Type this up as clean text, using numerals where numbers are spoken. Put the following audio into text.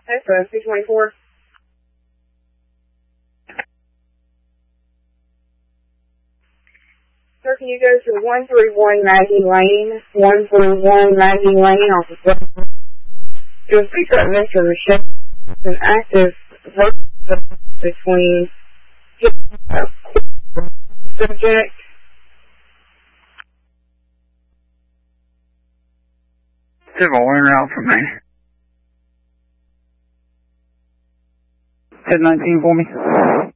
That's 224. Sir, can you go to 131 Maggie Lane, 131 Maggie Lane off of West? You'll see that Mr. Michelle is an active verbal between subject. Civil, en route for me. Head 19 for me.